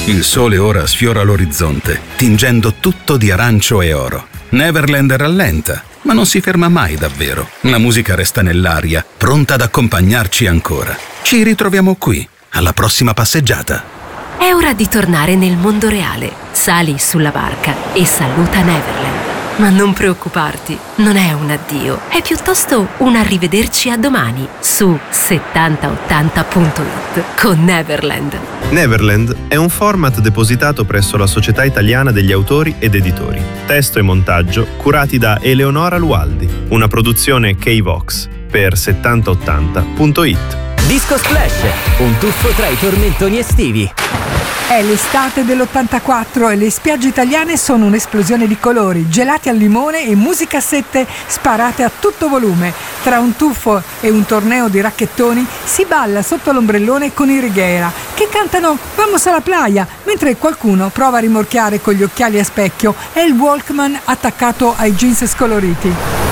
Il sole ora sfiora l'orizzonte, tingendo tutto di arancio e oro. Neverland rallenta, ma non si ferma mai davvero. La musica resta nell'aria, pronta ad accompagnarci ancora. Ci ritroviamo qui, alla prossima passeggiata. È ora di tornare nel mondo reale. Sali sulla barca e saluta Neverland. Ma non preoccuparti, non è un addio, è piuttosto un arrivederci a domani su 7080.it con Neverland. Neverland è un format depositato presso la Società Italiana degli Autori ed Editori. Testo e montaggio curati da Eleonora Lualdi. Una produzione K-Vox per 7080.it. Disco Splash, un tuffo tra i tormentoni estivi. È l'estate dell'84 e le spiagge italiane sono un'esplosione di colori, gelati al limone e musicassette sparate a tutto volume. Tra un tuffo e un torneo di racchettoni si balla sotto l'ombrellone con i Righiera, che cantano Vamos alla playa, mentre qualcuno prova a rimorchiare con gli occhiali a specchio e il Walkman attaccato ai jeans scoloriti.